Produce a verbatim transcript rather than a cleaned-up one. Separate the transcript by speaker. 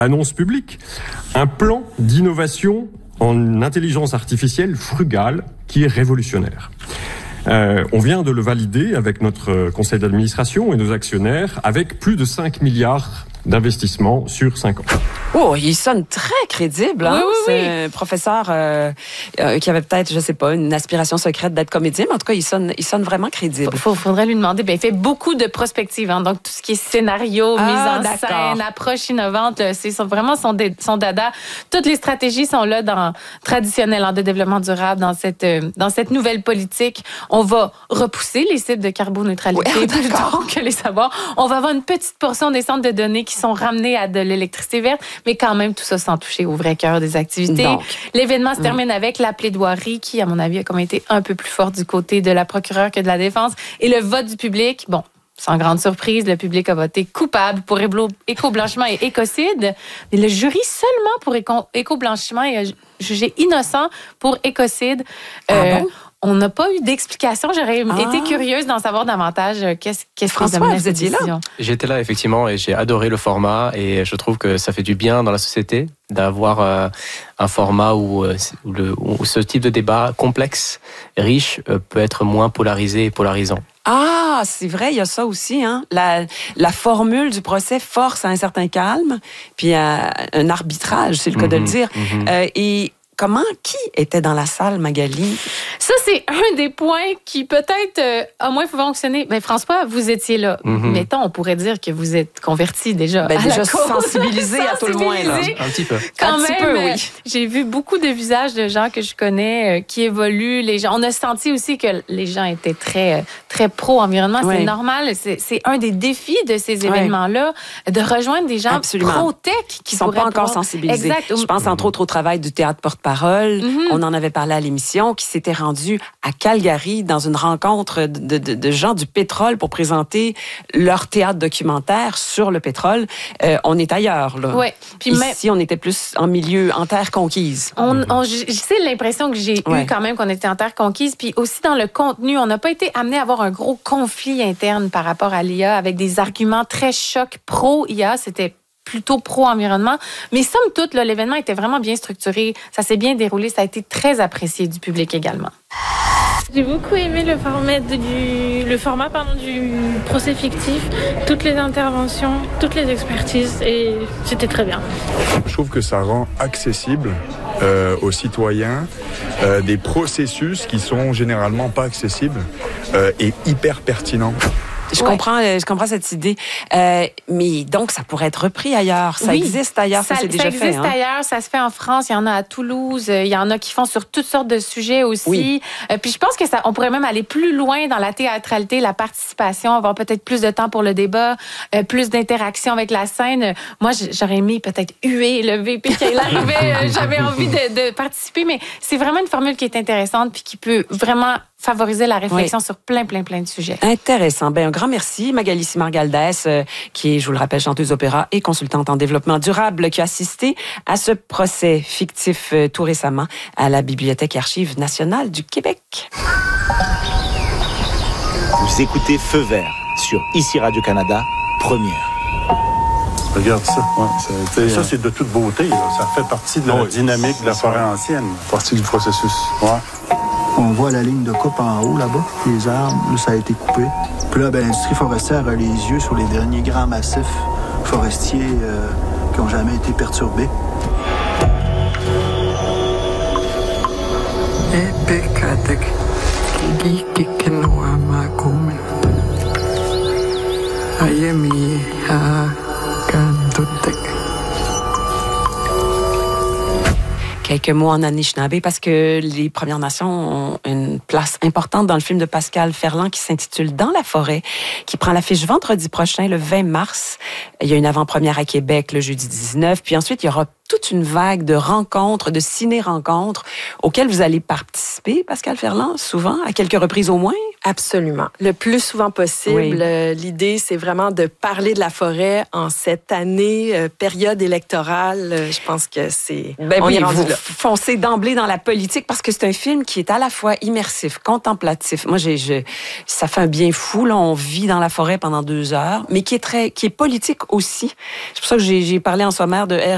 Speaker 1: Annonce publique, un plan d'innovation en intelligence artificielle frugale qui est révolutionnaire. Euh, on vient de le valider avec notre conseil d'administration et nos actionnaires avec plus de cinq milliards d'investissements sur cinq ans.
Speaker 2: Oh, il sonne très crédible, hein?
Speaker 3: Oui, oui,
Speaker 2: C'est
Speaker 3: oui.
Speaker 2: un professeur euh, euh, qui avait peut-être, je sais pas, une aspiration secrète d'être comédien, mais en tout cas, il sonne, il sonne vraiment crédible.
Speaker 3: Il faudrait lui demander. Ben, il fait beaucoup de prospectives, hein, donc tout ce qui est scénario,
Speaker 2: Ah,
Speaker 3: mise en
Speaker 2: d'accord.
Speaker 3: scène, approche innovante, là, c'est son- vraiment son, dé- son dada. Toutes les stratégies sont là dans traditionnelles en de développement durable, dans cette euh, dans cette nouvelle politique. On va repousser les cibles de carboneutralité
Speaker 2: Oui,
Speaker 3: plutôt
Speaker 2: d'accord.
Speaker 3: que les savoir. On va avoir une petite portion des centres de données qui sont ramenés à de l'électricité verte, mais quand même tout ça sans toucher au vrai cœur des activités.
Speaker 2: Donc.
Speaker 3: L'événement se termine avec la plaidoirie qui, à mon avis, a comme été un peu plus forte du côté de la procureure que de la défense. Et le vote du public, bon, sans grande surprise, le public a voté coupable pour éblo- éco-blanchiment et écocide. Mais le jury seulement pour éco- éco-blanchiment et a jugé innocent pour écocide.
Speaker 2: Ah bon?
Speaker 3: On n'a pas eu d'explication. J'aurais
Speaker 2: Ah.
Speaker 3: été curieuse d'en savoir davantage. Qu'est-ce, qu'est-ce
Speaker 2: François,
Speaker 3: qui a amené à
Speaker 2: vous
Speaker 3: cette
Speaker 2: étiez là?
Speaker 3: décision?
Speaker 4: J'étais là, effectivement, et j'ai adoré le format. Et je trouve que ça fait du bien dans la société d'avoir euh, un format où, euh, où, le, où ce type de débat complexe, riche, euh, peut être moins polarisé et polarisant.
Speaker 2: Ah, c'est vrai, il y a ça aussi, hein. La, la formule du procès force à un certain calme, puis à un arbitrage, c'est le cas de le
Speaker 4: Mhm,
Speaker 2: dire.
Speaker 4: mhm.
Speaker 2: Euh, et comment, qui était dans la salle, Magali?
Speaker 3: Ça, c'est un des points qui peut-être euh, a moins fonctionné. Mais François, vous étiez là.
Speaker 4: Mhm.
Speaker 3: Mettons, on pourrait dire que vous êtes converti déjà.
Speaker 2: Ben,
Speaker 3: à
Speaker 2: déjà
Speaker 3: la cause.
Speaker 2: sensibilisé à tout le moins, là.
Speaker 3: Sensibilisé.
Speaker 4: Un petit peu.
Speaker 3: Quand
Speaker 2: Un
Speaker 3: même,
Speaker 2: petit peu,
Speaker 3: euh,
Speaker 2: oui.
Speaker 3: j'ai vu beaucoup de visages de gens que je connais euh, qui évoluent. Les gens, on a senti aussi que les gens étaient très, euh, très pro-environnement.
Speaker 2: Oui.
Speaker 3: C'est normal. C'est, c'est un des défis de ces événements-là, de rejoindre des gens
Speaker 2: Absolument.
Speaker 3: pro-tech qui
Speaker 2: Qui sont
Speaker 3: pourraient
Speaker 2: pas encore
Speaker 3: pouvoir-
Speaker 2: sensibilisés.
Speaker 3: Exact.
Speaker 2: Je pense entre autres au travail du théâtre porte-parole.
Speaker 3: Mhm.
Speaker 2: On en avait parlé à l'émission, qui s'était rendu à Calgary dans une rencontre de, de, de gens du pétrole pour présenter leur théâtre documentaire sur le pétrole. Euh, on est ailleurs, là.
Speaker 3: Ouais. Puis
Speaker 2: Ici,
Speaker 3: même-
Speaker 2: on était plus en milieu, en terre conquise.
Speaker 3: On, on, j- c'est l'impression que j'ai
Speaker 2: Ouais.
Speaker 3: eue quand même qu'on était en terre conquise. Puis aussi dans le contenu, on n'a pas été amené à avoir un gros conflit interne par rapport à l'I A avec des arguments très chocs pro-I A. C'était plutôt pro-environnement. Mais somme toute, là, l'événement était vraiment bien structuré. Ça s'est bien déroulé. Ça a été très apprécié du public également.
Speaker 5: J'ai beaucoup aimé le format du, le format pardon, du procès fictif, toutes les interventions, toutes les expertises, et c'était très bien.
Speaker 6: Je trouve que ça rend accessible euh, aux citoyens euh, des processus qui sont généralement pas accessibles euh, et hyper pertinents.
Speaker 2: Je
Speaker 3: Ouais.
Speaker 2: comprends, euh, je comprends cette idée. Euh, mais donc, ça pourrait être repris ailleurs. Ça
Speaker 3: Oui.
Speaker 2: existe ailleurs, ça,
Speaker 3: Ça,
Speaker 2: c'est
Speaker 3: ça
Speaker 2: déjà
Speaker 3: existe
Speaker 2: fait. Hein?
Speaker 3: ailleurs, ça se fait en France, il y en a à Toulouse, euh, il y en a qui font sur toutes sortes de sujets aussi.
Speaker 2: Oui.
Speaker 3: Euh, puis je pense que ça, on pourrait même aller plus loin dans la théâtralité, la participation, avoir peut-être plus de temps pour le débat, euh, plus d'interaction avec la scène. Euh, Moi, j- j'aurais aimé peut-être huer le V P quand il arrivait. Euh, J'avais envie de, de participer, mais c'est vraiment une formule qui est intéressante puis qui peut vraiment favoriser la réflexion sur plein, plein, plein de sujets.
Speaker 2: Intéressant. Ben, un grand merci, Magali Simard-Galdès, euh, qui est, je vous le rappelle, chanteuse opéra et consultante en développement durable, qui a assisté à ce procès fictif euh, tout récemment à la Bibliothèque et Archives nationales du Québec.
Speaker 7: Vous écoutez Feu vert sur Ici Radio-Canada, première.
Speaker 8: Regarde ça. Ouais, ça, ça, c'est de toute beauté. Là. Ça fait partie de la
Speaker 9: Oui,
Speaker 8: dynamique de la
Speaker 9: c'est
Speaker 8: forêt
Speaker 9: ça.
Speaker 8: ancienne.
Speaker 9: Partie du processus.
Speaker 8: Ouais.
Speaker 10: On voit la ligne de coupe en haut, là-bas. Les arbres, là, ça a été coupé. Puis là, ben, l'industrie forestière a les yeux sur les derniers grands massifs forestiers euh, qui n'ont jamais été perturbés.
Speaker 2: Quelques mots en Anishinaabe parce que les Premières Nations ont une place importante dans le film de Pascal Ferland qui s'intitule Dans la forêt, qui prend l'affiche vendredi prochain, le vingt mars. Il y a une avant-première à Québec le jeudi dix-neuf, puis ensuite il y aura toute une vague de rencontres, de ciné-rencontres auxquelles vous allez participer, Pascal Ferland, souvent, à quelques reprises au moins.
Speaker 11: Absolument. Le plus souvent possible.
Speaker 2: Oui.
Speaker 11: Euh, L'idée, c'est vraiment de parler de la forêt en cette année, euh, période électorale. Euh, je pense que c'est...
Speaker 2: Ben
Speaker 11: on
Speaker 2: oui,
Speaker 11: est rendu
Speaker 2: vous
Speaker 11: là.
Speaker 2: foncez d'emblée dans la politique parce que c'est un film qui est à la fois immersif, contemplatif. Moi, j'ai, je, ça fait un bien fou. Là, on vit dans la forêt pendant deux heures, mais qui est très, qui est politique aussi. C'est pour ça que j'ai, j'ai parlé en sommaire de R